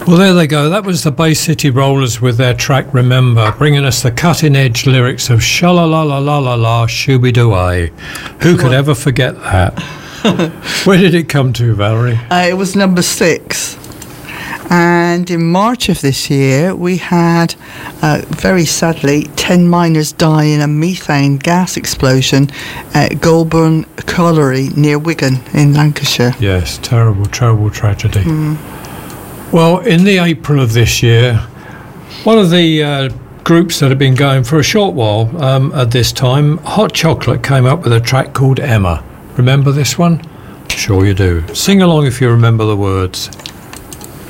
Well, there they go. That was the Bay City Rollers with their track Remember, bringing us the cutting-edge lyrics of sha-la-la-la-la-la-la, shooby-doo-ay. Who could ever forget that? Where did it come to, Valerie? It was number 6. And in March of this year, we had, very sadly, 10 miners die in a methane gas explosion at Goulburn Colliery near Wigan in Lancashire. Yes, terrible, terrible tragedy. Well, in the April of this year, one of the groups that had been going for a short while at this time, Hot Chocolate, came up with a track called Emma. Remember this one? Sure you do. Sing along if you remember the words.